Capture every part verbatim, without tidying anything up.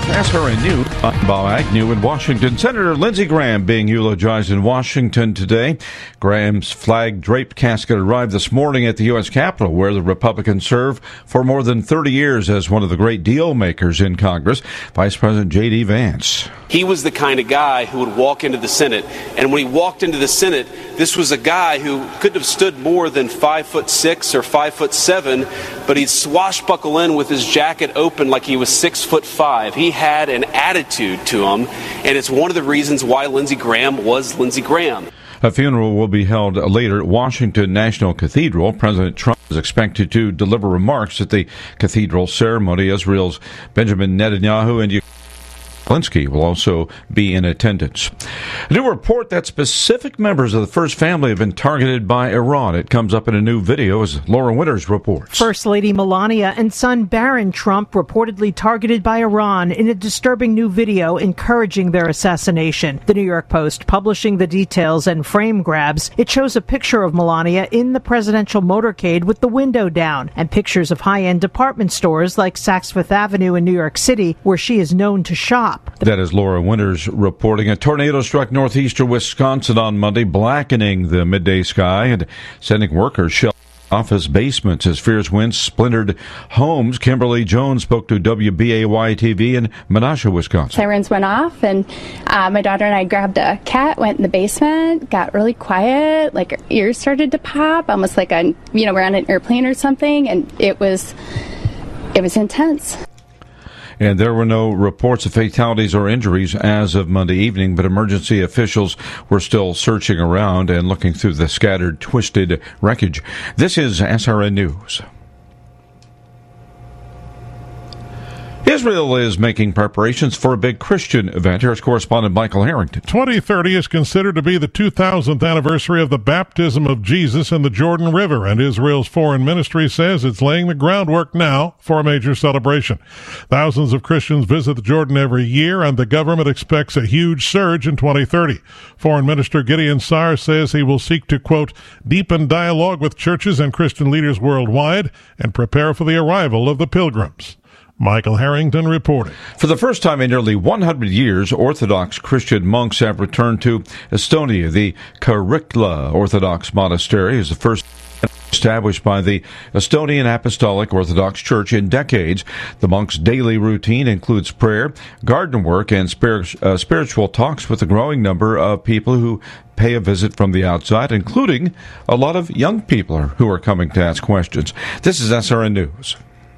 S R N News. I'm Bob Agnew in Washington. Senator Lindsey Graham being eulogized in Washington today. Graham's flag-draped casket arrived this morning at the U S Capitol, where the Republicans served for more than thirty years as one of the great deal makers in Congress. Vice President J D. Vance. He was the kind of guy who would walk into the Senate, and when he walked into the Senate, this was a guy who couldn't have stood more than five foot six or five foot seven, but he'd swashbuckle in with his jacket open like he was six foot five. He had an attitude to him, and it's one of the reasons why Lindsey Graham was Lindsey Graham. A funeral will be held later at Washington National Cathedral. President Trump is expected to deliver remarks at the cathedral ceremony. Israel's Benjamin Netanyahu and Zelensky will also be in attendance. A new report that specific members of the First Family have been targeted by Iran. It comes up in a new video as Laura Winters reports. First Lady Melania and son Barron Trump reportedly targeted by Iran in a disturbing new video encouraging their assassination. The New York Post publishing the details and frame grabs. It shows a picture of Melania in the presidential motorcade with the window down and pictures of high-end department stores like Saks Fifth Avenue in New York City, where she is known to shop. That is Laura Winters reporting. A tornado struck northeastern Wisconsin on Monday, blackening the midday sky and sending workers shelter office basements as fierce winds splintered homes. Kimberly Jones spoke to W B A Y T V in Menasha, Wisconsin. Sirens went off, and uh, my daughter and I grabbed a cat, went in the basement, got really quiet, like our ears started to pop, almost like a, you know, we're on an airplane or something, and it was, it was intense. And there were no reports of fatalities or injuries as of Monday evening, but emergency officials were still searching around and looking through the scattered, twisted wreckage. This is S R N News. Israel is making preparations for a big Christian event. Here's correspondent Michael Harrington. twenty thirty is considered to be the two thousandth anniversary of the baptism of Jesus in the Jordan River, and Israel's foreign ministry says it's laying the groundwork now for a major celebration. Thousands of Christians visit the Jordan every year, and the government expects a huge surge in twenty thirty. Foreign Minister Gideon Sar says he will seek to, quote, deepen dialogue with churches and Christian leaders worldwide and prepare for the arrival of the pilgrims. Michael Harrington reporting. For the first time in nearly one hundred years, Orthodox Christian monks have returned to Estonia. The Karikla Orthodox Monastery is the first established by the Estonian Apostolic Orthodox Church in decades. The monks' daily routine includes prayer, garden work, and spir- uh, spiritual talks with a growing number of people who pay a visit from the outside, including a lot of young people who are coming to ask questions. This is S R N News.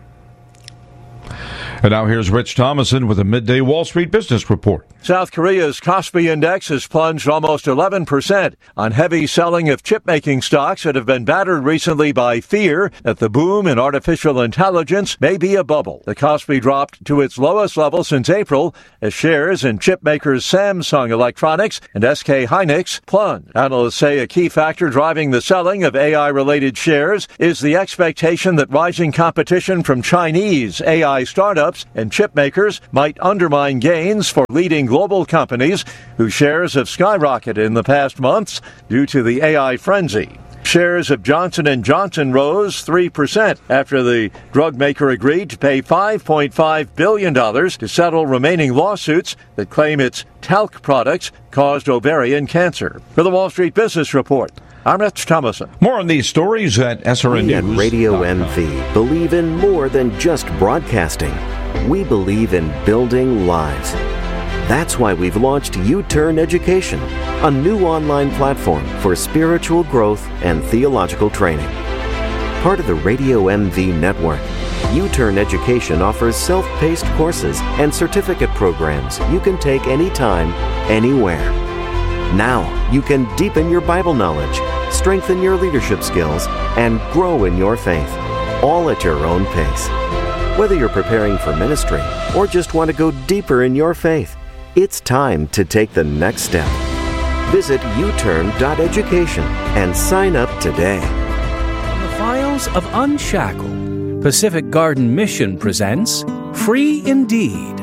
And now here's Rich Thomason with a midday Wall Street Business Report. South Korea's Kospi Index has plunged almost eleven percent on heavy selling of chip-making stocks that have been battered recently by fear that the boom in artificial intelligence may be a bubble. The Kospi dropped to its lowest level since April as shares in chip makers Samsung Electronics and S K Hynix plunged. Analysts say a key factor driving the selling of A I-related shares is the expectation that rising competition from Chinese A I startups and chip makers might undermine gains for leading global companies whose shares have skyrocketed in the past months due to the A I frenzy. Shares of Johnson and Johnson rose three percent after the drug maker agreed to pay five point five billion dollars to settle remaining lawsuits that claim its talc products caused ovarian cancer. For the Wall Street Business Report, I'm Rich Thomason. More on these stories at S R N We News. at Radio M V believe in more than just broadcasting. We believe in building lives. That's why we've launched U-Turn Education, a new online platform for spiritual growth and theological training. Part of the Radio M V network, U-Turn Education offers self-paced courses and certificate programs you can take anytime, anywhere. Now, you can deepen your Bible knowledge, strengthen your leadership skills, and grow in your faith, all at your own pace. Whether you're preparing for ministry or just want to go deeper in your faith, it's time to take the next step. Visit u turn dot education and sign up today. From the files of Unshackle, Pacific Garden Mission presents Free Indeed.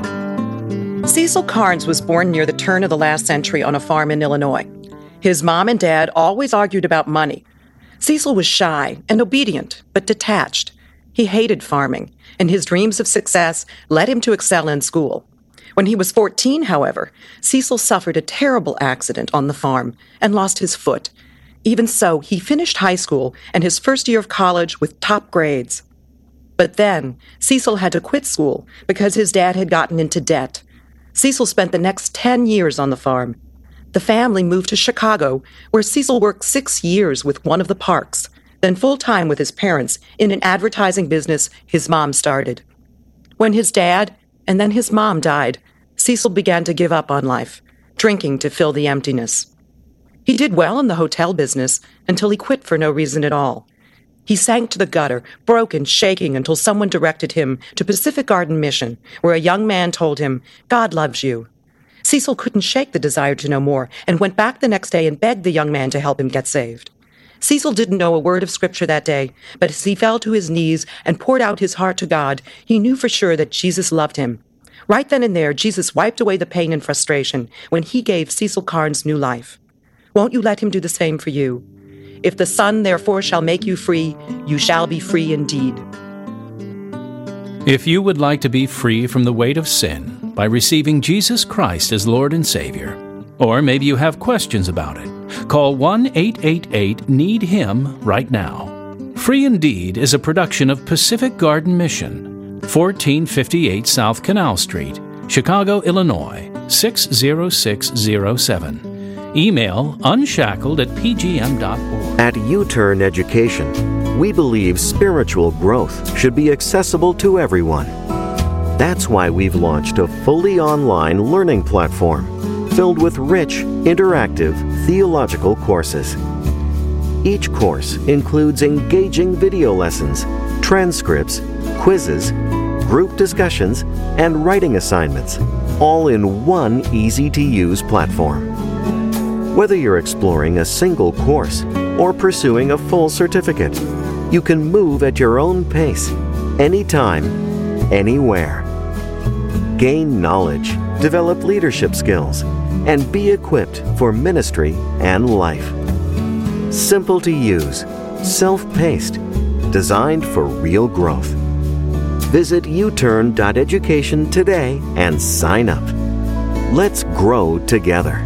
Cecil Carnes was born near the turn of the last century on a farm in Illinois. His mom and dad always argued about money. Cecil was shy and obedient, but detached. He hated farming, and his dreams of success led him to excel in school. When he was fourteen, however, Cecil suffered a terrible accident on the farm and lost his foot. Even so, he finished high school and his first year of college with top grades. But then, Cecil had to quit school because his dad had gotten into debt. Cecil spent the next ten years on the farm. The family moved to Chicago, where Cecil worked six years with one of the Parks, then full-time with his parents in an advertising business his mom started. When his dad and then his mom died, Cecil began to give up on life, drinking to fill the emptiness. He did well in the hotel business until he quit for no reason at all. He sank to the gutter, broken, shaking, until someone directed him to Pacific Garden Mission, where a young man told him, "God loves you." Cecil couldn't shake the desire to know more and went back the next day and begged the young man to help him get saved. Cecil didn't know a word of scripture that day, but as he fell to his knees and poured out his heart to God, he knew for sure that Jesus loved him. Right then and there, Jesus wiped away the pain and frustration when he gave Cecil Carnes new life. Won't you let him do the same for you? If the Son, therefore, shall make you free, you shall be free indeed. If you would like to be free from the weight of sin by receiving Jesus Christ as Lord and Savior, or maybe you have questions about it, call one eight eight eight need him right now. Free Indeed is a production of Pacific Garden Mission, fourteen fifty-eight South Canal Street, Chicago, Illinois, six zero six zero seven. Email unshackled at p g m dot org. At U-Turn Education, we believe spiritual growth should be accessible to everyone. That's why we've launched a fully online learning platform filled with rich, interactive theological courses. Each course includes engaging video lessons, transcripts, quizzes, group discussions, and writing assignments, all in one easy-to-use platform. Whether you're exploring a single course or pursuing a full certificate, you can move at your own pace, anytime, anywhere. Gain knowledge, develop leadership skills, and be equipped for ministry and life. Simple to use, self-paced, designed for real growth. Visit u turn dot education today and sign up. Let's grow together.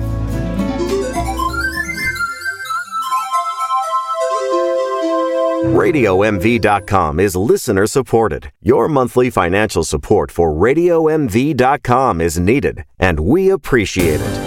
radio m v dot com is listener supported. Your monthly financial support for radio m v dot com is needed, and we appreciate it.